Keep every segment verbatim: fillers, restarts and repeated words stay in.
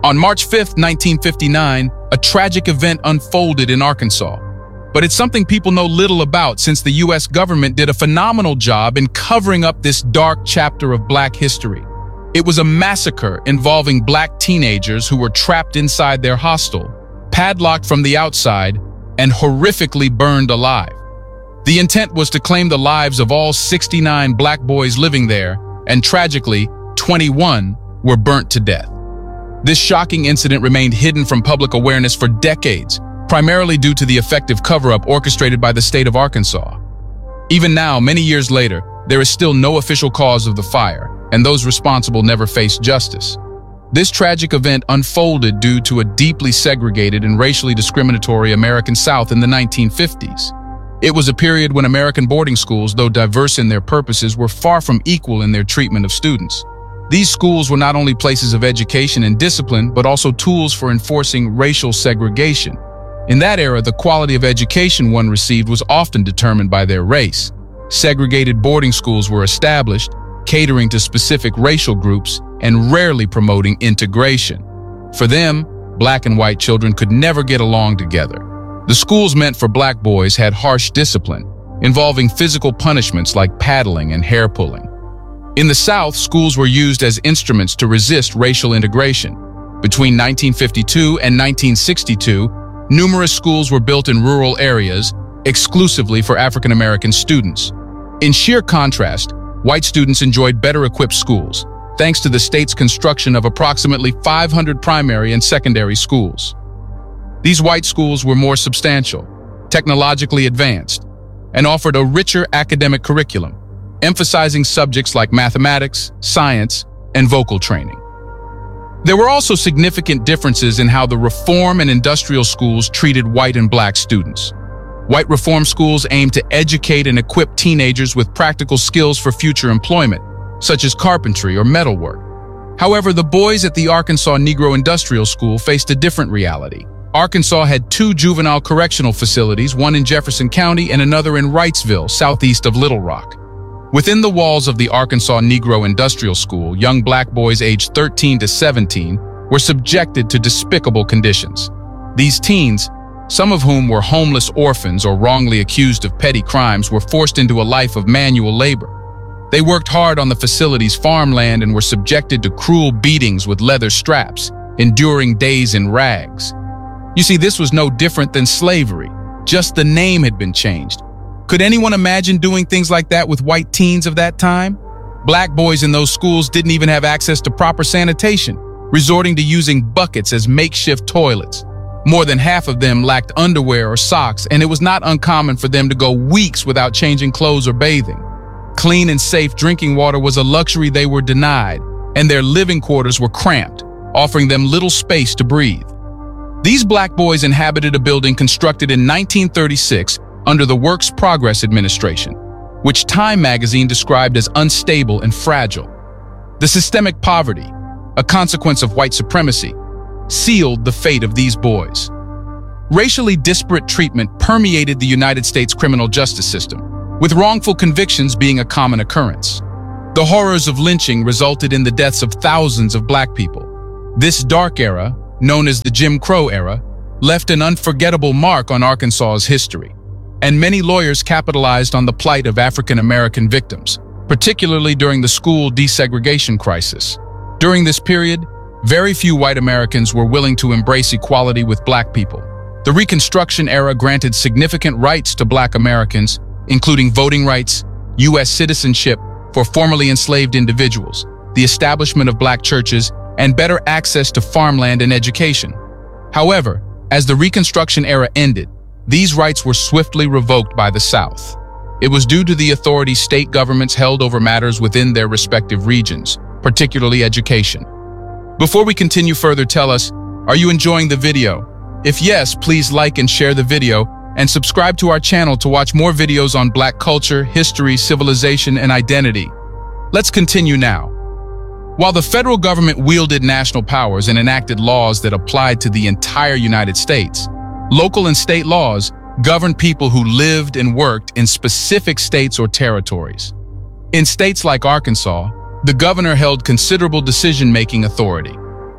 On March fifth, nineteen fifty-nine, a tragic event unfolded in Arkansas. But it's something people know little about since the U S government did a phenomenal job in covering up this dark chapter of Black history. It was a massacre involving Black teenagers who were trapped inside their hostel, padlocked from the outside, and horrifically burned alive. The intent was to claim the lives of all sixty-nine Black boys living there, and tragically, twenty-one were burnt to death. This shocking incident remained hidden from public awareness for decades, primarily due to the effective cover-up orchestrated by the state of Arkansas. Even now, many years later, there is still no official cause of the fire, and those responsible never faced justice. This tragic event unfolded due to a deeply segregated and racially discriminatory American South in the nineteen fifties. It was a period when American boarding schools, though diverse in their purposes, were far from equal in their treatment of students. These schools were not only places of education and discipline, but also tools for enforcing racial segregation. In that era, the quality of education one received was often determined by their race. Segregated boarding schools were established, catering to specific racial groups and rarely promoting integration. For them, Black and white children could never get along together. The schools meant for Black boys had harsh discipline, involving physical punishments like paddling and hair pulling. In the South, schools were used as instruments to resist racial integration. Between nineteen fifty-two and nineteen sixty-two, numerous schools were built in rural areas, exclusively for African American students. In sheer contrast, white students enjoyed better-equipped schools, thanks to the state's construction of approximately five hundred primary and secondary schools. These white schools were more substantial, technologically advanced, and offered a richer academic curriculum, emphasizing subjects like mathematics, science, and vocal training. There were also significant differences in how the reform and industrial schools treated white and Black students. White reform schools aimed to educate and equip teenagers with practical skills for future employment, such as carpentry or metalwork. However, the boys at the Arkansas Negro Industrial School faced a different reality. Arkansas had two juvenile correctional facilities, one in Jefferson County and another in Wrightsville, southeast of Little Rock. Within the walls of the Arkansas Negro Industrial School, young Black boys aged thirteen to seventeen were subjected to despicable conditions. These teens, some of whom were homeless orphans or wrongly accused of petty crimes, were forced into a life of manual labor. They worked hard on the facility's farmland and were subjected to cruel beatings with leather straps, enduring days in rags. You see, this was no different than slavery, just the name had been changed. Could anyone imagine doing things like that with white teens of that time? Black boys in those schools didn't even have access to proper sanitation, resorting to using buckets as makeshift toilets. More than half of them lacked underwear or socks, and it was not uncommon for them to go weeks without changing clothes or bathing. Clean and safe drinking water was a luxury they were denied, and their living quarters were cramped, offering them little space to breathe. These Black boys inhabited a building constructed in nineteen thirty-six under the Works Progress Administration, which Time magazine described as unstable and fragile. The systemic poverty, a consequence of white supremacy, sealed the fate of these boys. Racially disparate treatment permeated the United States criminal justice system, with wrongful convictions being a common occurrence. The horrors of lynching resulted in the deaths of thousands of Black people. This dark era, known as the Jim Crow era, left an unforgettable mark on Arkansas's history, and many lawyers capitalized on the plight of African American victims, particularly during the school desegregation crisis. During this period, very few white Americans were willing to embrace equality with Black people. The Reconstruction era granted significant rights to Black Americans, including voting rights, U S citizenship for formerly enslaved individuals, the establishment of Black churches, and better access to farmland and education. However, as the Reconstruction era ended, these rights were swiftly revoked by the South. It was due to the authority state governments held over matters within their respective regions, particularly education. Before we continue further, tell us, are you enjoying the video? If yes, please like and share the video, and subscribe to our channel to watch more videos on Black culture, history, civilization, and identity. Let's continue now. While the federal government wielded national powers and enacted laws that applied to the entire United States, local and state laws governed people who lived and worked in specific states or territories. In states like Arkansas, the governor held considerable decision-making authority.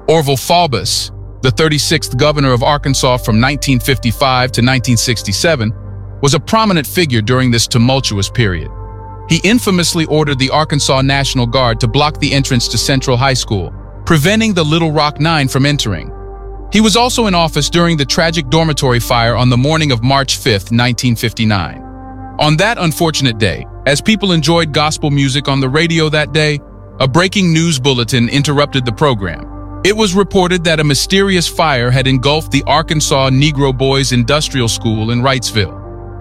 Orville Faubus, the thirty-sixth governor of Arkansas from nineteen fifty-five to nineteen sixty-seven, was a prominent figure during this tumultuous period. He infamously ordered the Arkansas National Guard to block the entrance to Central High School, preventing the Little Rock Nine from entering. He was also in office during the tragic dormitory fire on the morning of March fifth, nineteen fifty-nine. On that unfortunate day, as people enjoyed gospel music on the radio that day, a breaking news bulletin interrupted the program. It was reported that a mysterious fire had engulfed the Arkansas Negro Boys Industrial School in Wrightsville.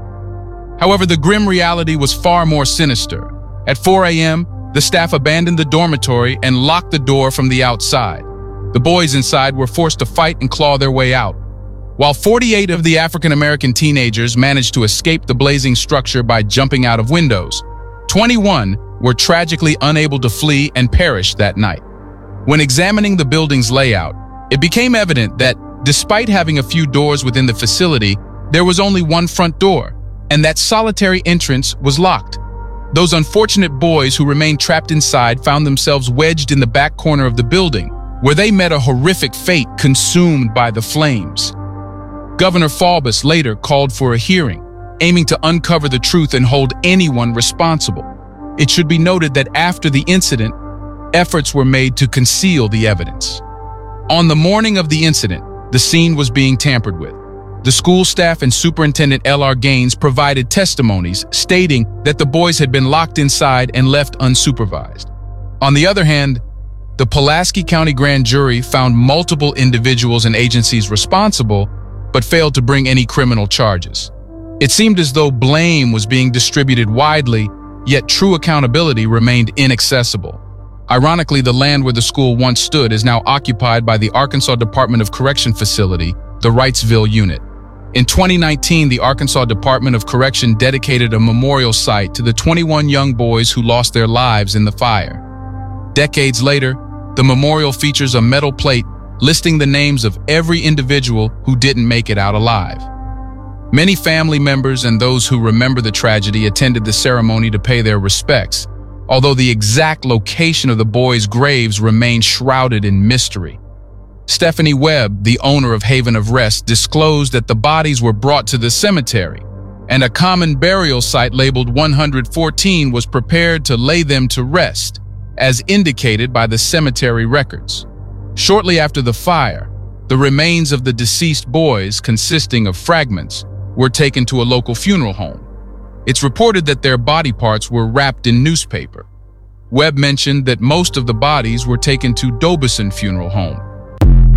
However, the grim reality was far more sinister. At four a m, the staff abandoned the dormitory and locked the door from the outside. The boys inside were forced to fight and claw their way out. While forty-eight of the African-American teenagers managed to escape the blazing structure by jumping out of windows, twenty-one were tragically unable to flee and perished that night. When examining the building's layout, it became evident that, despite having a few doors within the facility, there was only one front door, and that solitary entrance was locked. Those unfortunate boys who remained trapped inside found themselves wedged in the back corner of the building, where they met a horrific fate, consumed by the flames. Governor Faubus later called for a hearing, aiming to uncover the truth and hold anyone responsible. It should be noted that after the incident, efforts were made to conceal the evidence. On the morning of the incident, the scene was being tampered with. The school staff and Superintendent L R Gaines provided testimonies stating that the boys had been locked inside and left unsupervised. On the other hand, the Pulaski County Grand Jury found multiple individuals and agencies responsible, but failed to bring any criminal charges. It seemed as though blame was being distributed widely, yet true accountability remained inaccessible. Ironically, the land where the school once stood is now occupied by the Arkansas Department of Correction facility, the Wrightsville Unit. In twenty nineteen, the Arkansas Department of Correction dedicated a memorial site to the twenty-one young boys who lost their lives in the fire. Decades later, the memorial features a metal plate listing the names of every individual who didn't make it out alive. Many family members and those who remember the tragedy attended the ceremony to pay their respects, although the exact location of the boys' graves remained shrouded in mystery. Stephanie Webb, the owner of Haven of Rest, disclosed that the bodies were brought to the cemetery, and a common burial site labeled one hundred fourteen was prepared to lay them to rest, as indicated by the cemetery records. Shortly after the fire, the remains of the deceased boys, consisting of fragments, were taken to a local funeral home. It's reported that their body parts were wrapped in newspaper. Webb mentioned that most of the bodies were taken to Dobison Funeral Home,